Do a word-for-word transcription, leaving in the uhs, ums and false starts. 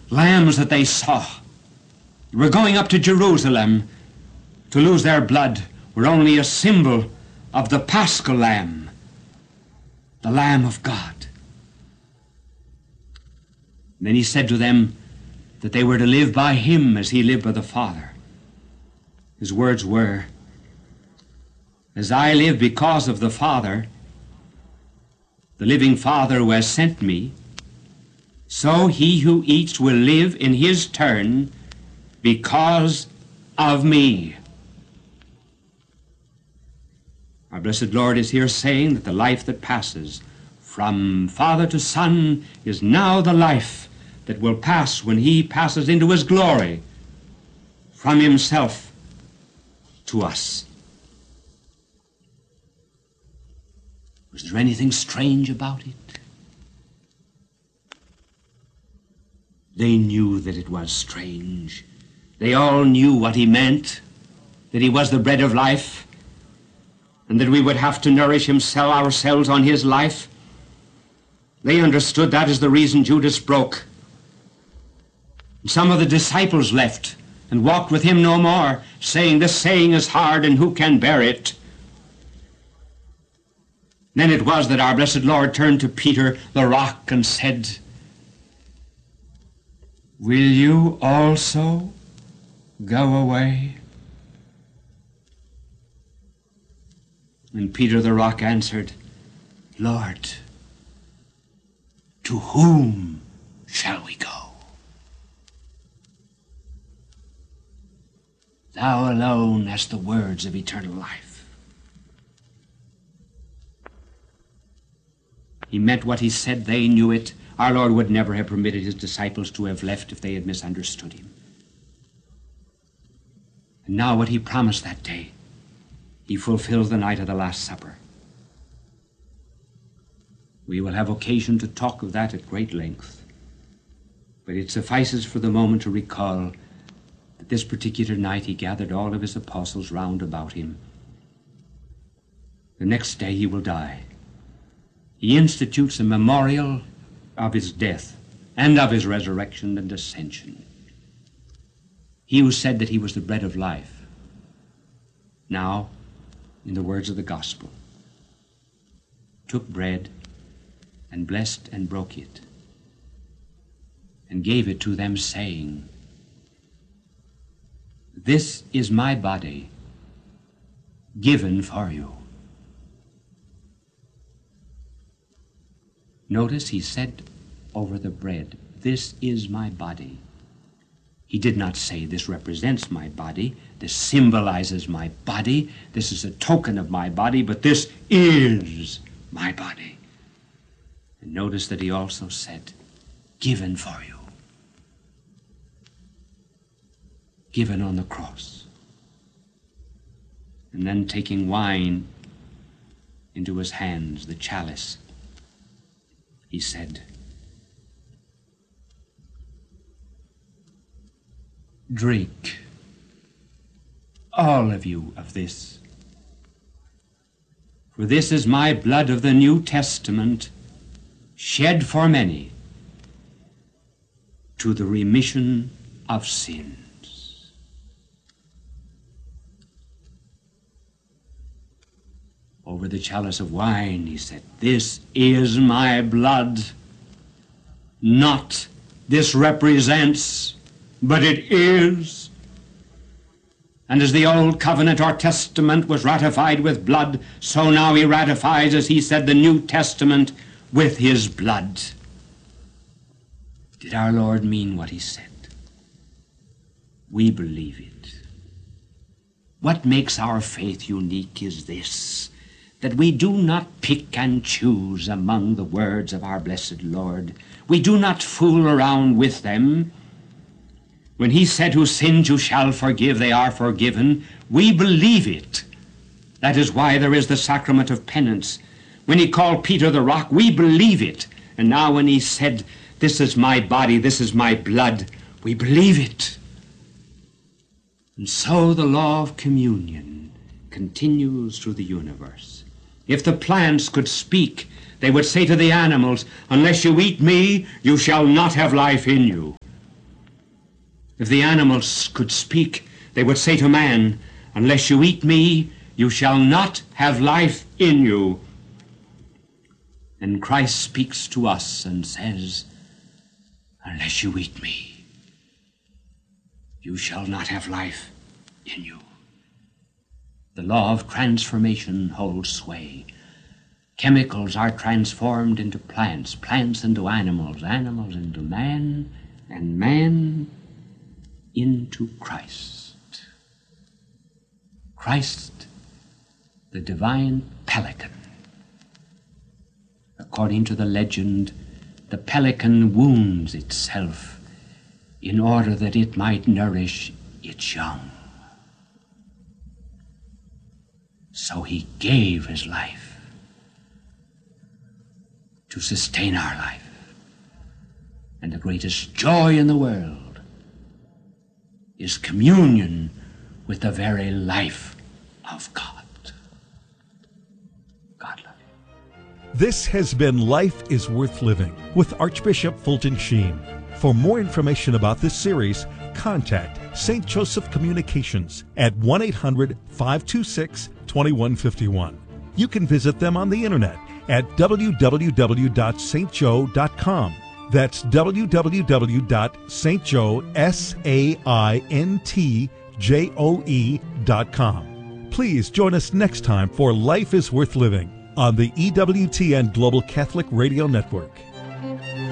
lambs that they saw were going up to Jerusalem to lose their blood were only a symbol of the Paschal Lamb, the Lamb of God. And then he said to them that they were to live by him as he lived by the Father. His words were, "As I live because of the Father, the living Father who has sent me, so he who eats will live in his turn because of me." Our blessed Lord is here saying that the life that passes from Father to Son is now the life that will pass when he passes into his glory from himself to us. Was there anything strange about it? They knew that it was strange. They all knew what he meant, that he was the bread of life, and that we would have to nourish himself ourselves on his life. They understood that is the reason Judas broke. Some of the disciples left and walked with him no more, saying, "This saying is hard, and who can bear it?" Then it was that our blessed Lord turned to Peter, the rock, and said, "Will you also go away?" And Peter the rock answered, "Lord, to whom shall we go? Thou alone hast the words of eternal life." He meant what he said. They knew it. Our Lord would never have permitted his disciples to have left if they had misunderstood him. And now what he promised that day, he fulfills the night of the Last Supper. We will have occasion to talk of that at great length, but it suffices for the moment to recall that this particular night he gathered all of his apostles round about him. The next day he will die. He institutes a memorial of his death and of his resurrection and ascension. He who said that he was the bread of life, now, in the words of the gospel, took bread and blessed and broke it and gave it to them, saying, "This is my body given for you." Notice he said over the bread, "This is my body." He did not say, "This represents my body, this symbolizes my body, this is a token of my body," but "This is my body." And notice that he also said, "Given for you." Given on the cross. And then taking wine into his hands, the chalice, he said, "Drink, all of you, of this, for this is my blood of the New Testament, shed for many to the remission of sins." Over the chalice of wine, he said, "This is my blood." Not "this represents," but "it is." And as the old covenant or testament was ratified with blood, so now he ratifies, as he said, the New Testament with his blood. Did our Lord mean what he said? We believe it. What makes our faith unique is this, that we do not pick and choose among the words of our blessed Lord. We do not fool around with them. When he said, "Whose sins you shall forgive, they are forgiven," we believe it. That is why there is the sacrament of penance. When he called Peter the rock, we believe it. And now when he said, "This is my body, this is my blood," we believe it. And so the law of communion continues through the universe. If the plants could speak, they would say to the animals, "Unless you eat me, you shall not have life in you." If the animals could speak, they would say to man, unless you eat me, you shall not have life in you. And Christ speaks to us and says, unless you eat me, you shall not have life in you. The law of transformation holds sway. Chemicals are transformed into plants, plants into animals, animals into man, and man into Christ. Christ, the divine pelican. According to the legend, the pelican wounds itself in order that it might nourish its young. So he gave his life to sustain our life. And the greatest joy in the world is communion with the very life of God. God love you. This has been Life is Worth Living with Archbishop Fulton Sheen. For more information about this series, contact Saint Joseph Communications at one eight hundred, five two six, two one five one. You can visit them on the internet at w w w dot st joe dot com. That's w w w dot st joe dot com. Please join us next time for Life is Worth Living on the E W T N Global Catholic Radio Network.